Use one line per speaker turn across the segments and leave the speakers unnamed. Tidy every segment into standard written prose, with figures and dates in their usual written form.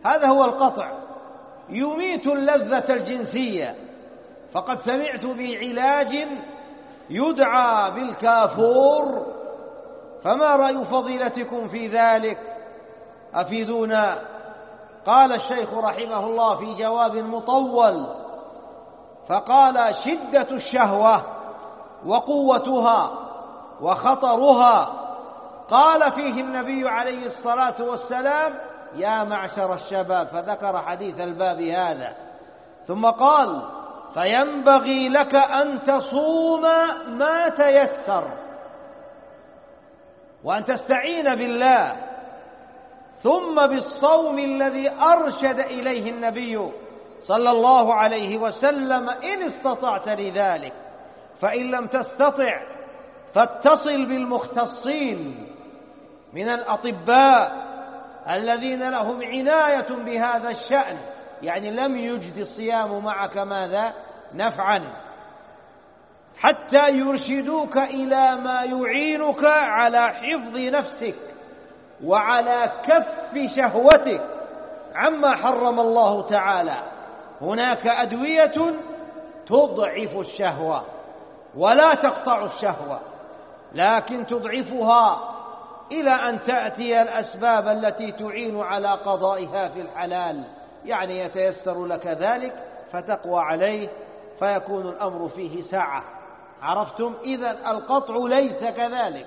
هذا هو القطع، يميت اللذة الجنسية. فقد سمعت بعلاج يدعى بالكافور، فما رأي فضيلتكم في ذلك؟ أفيدونا. قال الشيخ رحمه الله في جواب مطول، فقال: شدة الشهوة وقوتها وخطرها قال فيه النبي عليه الصلاة والسلام: يا معشر الشباب، فذكر حديث الباب هذا، ثم قال: فينبغي لك أن تصوم ما تيسر وأن تستعين بالله، ثم بالصوم الذي أرشد إليه النبي صلى الله عليه وسلم إن استطعت لذلك، فإن لم تستطع فاتصل بالمختصين من الأطباء الذين لهم عناية بهذا الشأن، يعني لم يجد الصيام معك ماذا؟ نفعا، حتى يرشدوك إلى ما يعينك على حفظ نفسك وعلى كف شهوتك عما حرم الله تعالى. هناك أدوية تضعف الشهوة ولا تقطع الشهوة، لكن تضعفها إلى أن تأتي الأسباب التي تعين على قضائها في الحلال، يعني يتيسر لك ذلك فتقوى عليه فيكون الأمر فيه سعة. عرفتم؟ إذن القطع ليس كذلك.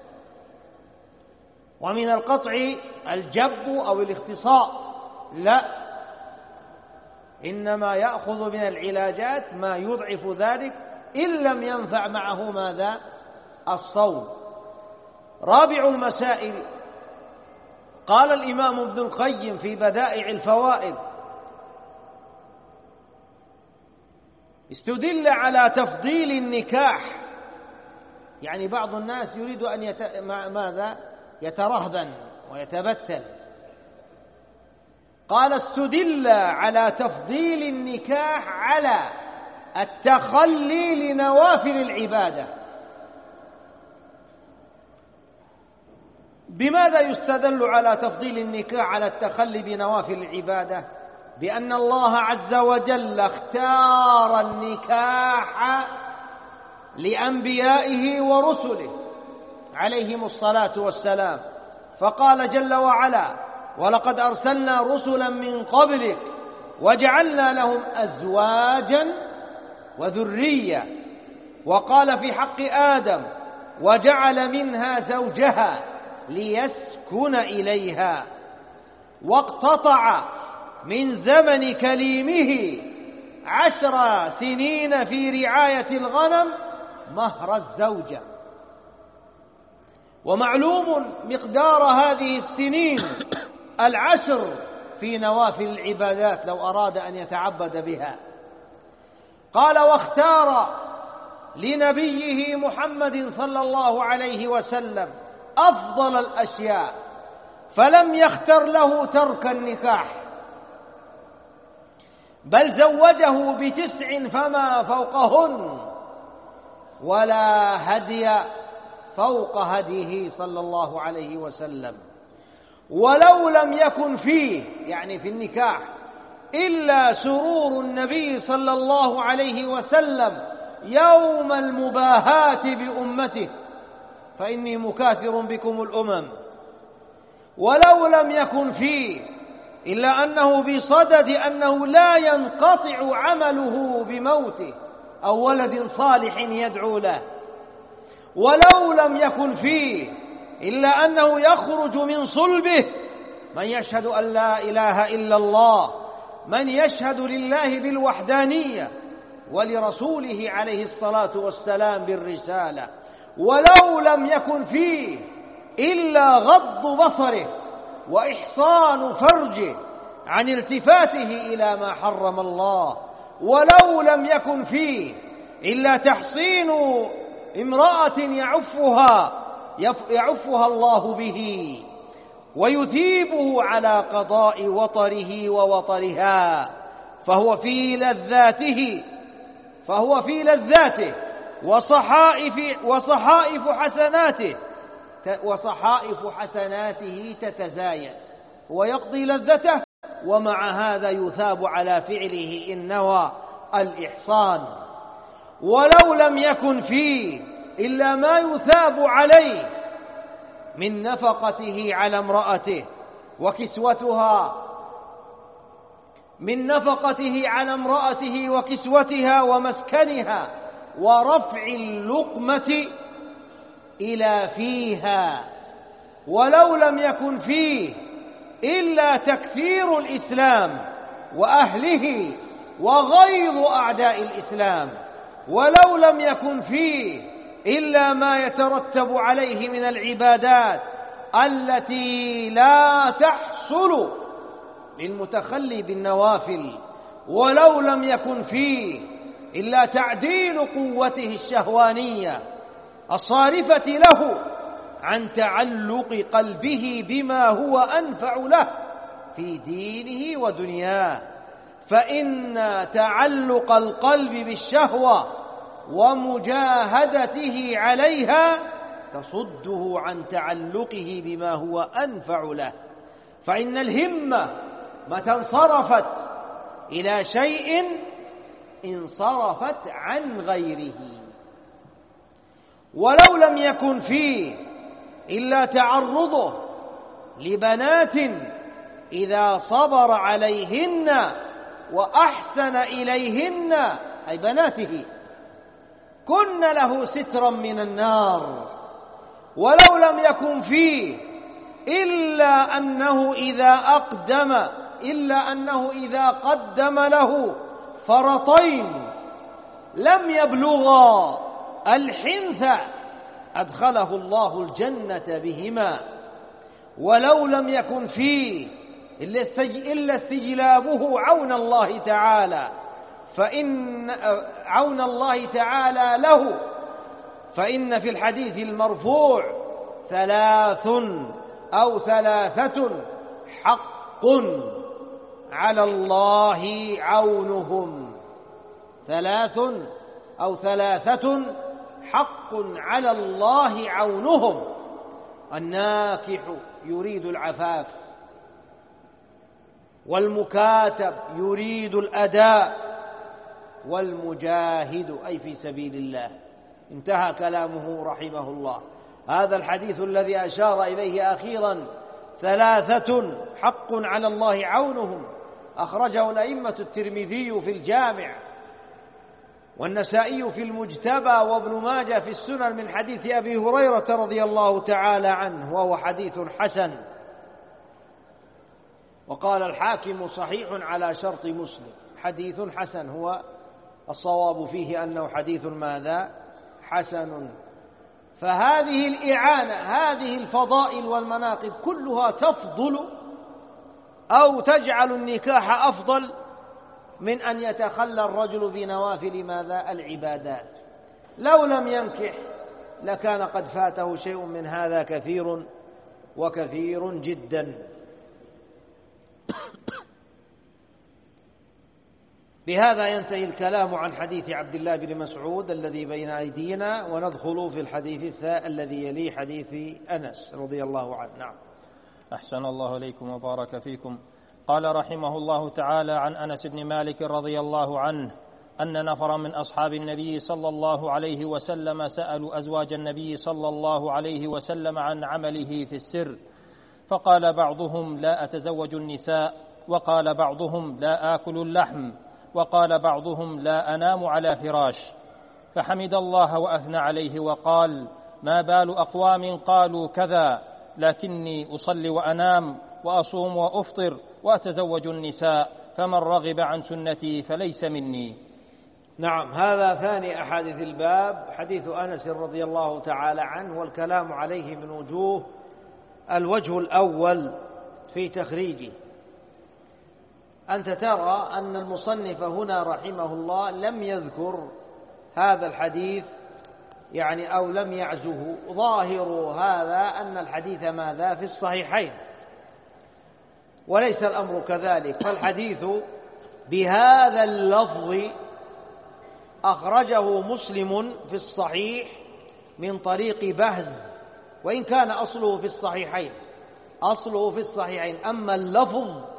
ومن القطع الجب أو الاختصاء، لا، إنما يأخذ من العلاجات ما يضعف ذلك إن لم ينفع معه ماذا؟ الصوم. رابع المسائل، قال الإمام ابن القيم في بدائع الفوائد: استدل على تفضيل النكاح، يعني بعض الناس يريد أن ماذا؟ يترهبن ويتبتل. قال: استدل على تفضيل النكاح على التخلي لنوافل العبادة. بماذا يستدل على تفضيل النكاح على التخلي بنوافل العبادة؟ بأن الله عز وجل اختار النكاح لأنبيائه ورسله عليهم الصلاة والسلام، فقال جل وعلا: ولقد أرسلنا رسلا من قبلك وجعلنا لهم أزواجا وذرية. وقال في حق آدم: وجعل منها زوجها ليسكن إليها. واقتطع من زمن كليمه 10 سنين في رعاية الغنم مهر الزوجة. ومعلوم مقدار هذه السنين 10 في نوافل العبادات لو أراد أن يتعبد بها. قال: واختار لنبيه محمد صلى الله عليه وسلم أفضل الأشياء، فلم يختر له ترك النكاح، بل زوجه ب9 فما فوقهن، ولا هدي فوق هديه صلى الله عليه وسلم. ولو لم يكن فيه، يعني في النكاح، إلا سرور النبي صلى الله عليه وسلم يوم المباهاة بأمته، فإني مكاثر بكم الأمم. ولو لم يكن فيه إلا أنه بصدد أنه لا ينقطع عمله بموته أو ولد صالح يدعو له. ولو لم يكن فيه إلا أنه يخرج من صلبه من يشهد أن لا إله إلا الله، من يشهد لله بالوحدانية ولرسوله عليه الصلاة والسلام بالرسالة. ولو لم يكن فيه إلا غض بصره وإحصان فرجه عن التفاته إلى ما حرم الله. ولو لم يكن فيه إلا تحصين امرأة يعفها الله به ويثيبه على قضاء وطره ووطرها، فهو في لذاته وصحائف حسناته تتزايد. هو يقضي لذته ومع هذا يثاب على فعله إن نوى الإحصان. ولو لم يكن فيه إلا ما يثاب عليه من نفقته على امرأته وكسوتها، من نفقته على امرأته وكسوتها ومسكنها ورفع اللقمة إلى فيها. ولو لم يكن فيه إلا تكفير الإسلام وأهله وغيظ أعداء الإسلام، ولو لم يكن فيه إلا ما يترتب عليه من العبادات التي لا تحصل للمتخلي بالنوافل، ولو لم يكن فيه إلا تعديل قوته الشهوانية الصارفة له عن تعلق قلبه بما هو أنفع له في دينه ودنياه، فإن تعلق القلب بالشهوة ومجاهدته عليها تصده عن تعلقه بما هو أنفع له. فإن الهمة متى انصرفت إلى شيء انصرفت عن غيره. ولو لم يكن فيه إلا تعرضه لبنات إذا صبر عليهن وأحسن إليهن أي بناته كن له سترا من النار. ولو لم يكن فيه إلا أنه إذا قدم له فرطين لم يبلغا الحنث أدخله الله الجنة بهما. ولو لم يكن فيه إلا استجلابه عون الله تعالى له، فإن في الحديث المرفوع ثلاثة حق على الله عونهم، ثلاثة حق على الله عونهم: الناكح يريد العفاف، والمكاتب يريد الأداء، والمجاهد أي في سبيل الله. انتهى كلامه رحمه الله. هذا الحديث الذي أشار إليه أخيرا ثلاثة حق على الله عونهم أخرجه الأئمة الترمذي في الجامع والنسائي في المجتبى وابن ماجه في السنن من حديث أبي هريرة رضي الله تعالى عنه، وهو حديث حسن. وقال الحاكم صحيح على شرط مسلم. حديث حسن هو الصواب فيه أنه حديث ماذا؟ حسن. فهذه الإعانة، هذه الفضائل والمناقب كلها تفضل أو تجعل النكاح أفضل من أن يتخلى الرجل بنوافل ماذا؟ العبادات. لو لم ينكح لكان قد فاته شيء من هذا كثير وكثير جدا. بهذا ينتهي الكلام عن حديث عبد الله بن مسعود الذي بين أيدينا، وندخل في الحديث الذي يلي حديث أنس رضي الله عنه. نعم.
أحسن الله إليكم وبارك فيكم. قال رحمه الله تعالى عن أنس بن مالك رضي الله عنه أن نفرا من أصحاب النبي صلى الله عليه وسلم سألوا أزواج النبي صلى الله عليه وسلم عن عمله في السر، فقال بعضهم: لا أتزوج النساء، وقال بعضهم: لا آكل اللحم، وقال بعضهم: لا أنام على فراش. فحمد الله وأثنى عليه وقال: ما بال أقوام قالوا كذا، لكني أصلي وأنام وأصوم وأفطر وأتزوج النساء، فمن رغب عن سنتي فليس مني.
نعم. هذا ثاني أحاديث الباب، حديث أنس رضي الله تعالى عنه، والكلام عليه من وجوه. الوجه الأول في تخريجه: أنت ترى أن المصنف هنا رحمه الله لم يذكر هذا الحديث أو لم يعزه. ظاهر هذا أن الحديث ماذا؟ في الصحيحين، وليس الأمر كذلك. فالحديث بهذا اللفظ أخرجه مسلم في الصحيح من طريق بهز، وإن كان أصله في الصحيحين، أما اللفظ